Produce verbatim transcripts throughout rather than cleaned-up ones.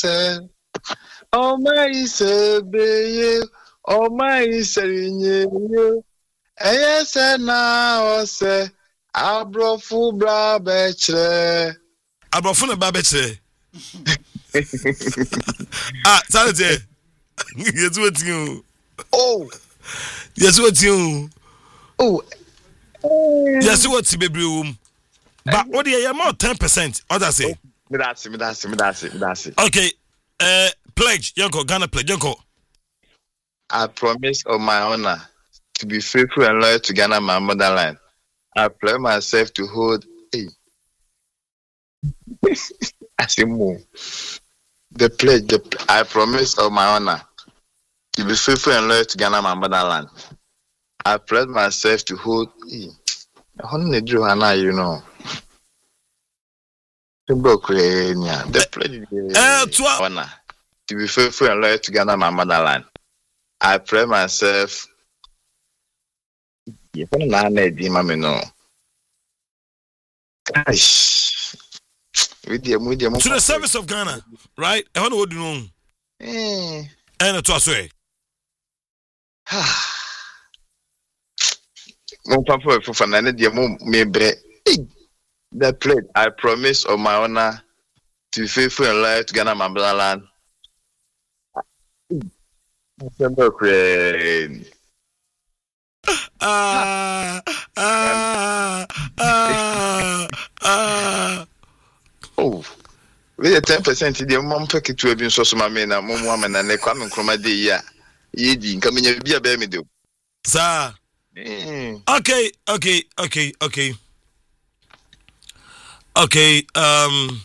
Oh my baby, oh my serinye. Yes, na ose abrofu bra betre. Abrofu na bra betre. Ah, Saturday. Yes, what you? Oh, yes, what you? Oh, yes, what you baby? But what do you more ten percent? What I say? Me that's me that's me that's me that's Okay, uh, pledge, Yonko, Ghana pledge, Yonko. I promise on my honor to be faithful and loyal to Ghana, my motherland. I pledge myself to hold. Hey, I say move. The pledge, the I promise on my honor to be faithful and loyal to Ghana, my motherland. I pledge myself to hold. Hey, you know. The pledge, uh, honor to be faithful and loyal to Ghana, my motherland. I pledge myself. To the service of Ghana, right? I want to do know. Eh. And it was way. The pledge, I promise on my honor to be faithful and loyal to Ghana, my motherland. Ah, ah, ah, ah. Oh, we are ten percent. The mom pick it to have been so my men and one woman and they come and come a day. Yeah, ye coming here be a baby do. Sir. Okay, okay, okay, okay. Okay, um,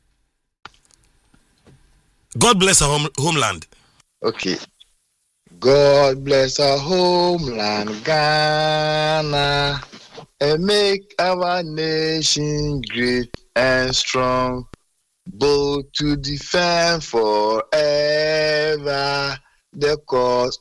God bless our home, homeland. Okay. God bless our homeland, Ghana, and make our nation great and strong, both to defend forever the cause